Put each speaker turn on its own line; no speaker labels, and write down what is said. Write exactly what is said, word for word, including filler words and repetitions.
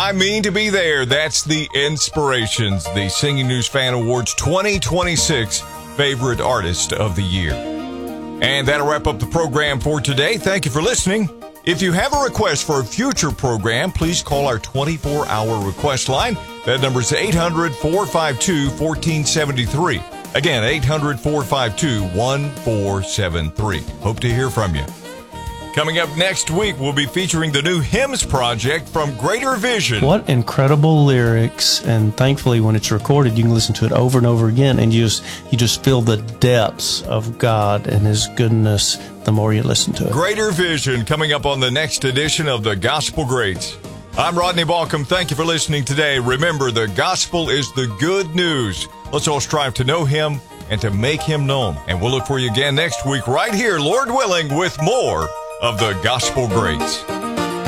I mean to be there. That's the Inspirations, the Singing News Fan Awards twenty twenty-six Favorite Artist of the Year. And that'll wrap up the program for today. Thank you for listening. If you have a request for a future program, please call our twenty-four hour request line. That number is eight hundred, four five two, one four seven three. Again, eight hundred, four five two, one four seven three. Hope to hear from you. Coming up next week, we'll be featuring the new Hymns Project from Greater Vision.
What incredible lyrics, and thankfully when it's recorded, you can listen to it over and over again, and you just, you just feel the depths of God and His goodness the more you listen to it.
Greater Vision coming up on the next edition of the Gospel Greats. I'm Rodney Balcom. Thank you for listening today. Remember, the gospel is the good news. Let's all strive to know Him and to make Him known. And we'll look for you again next week right here, Lord willing, with more of the Gospel Greats.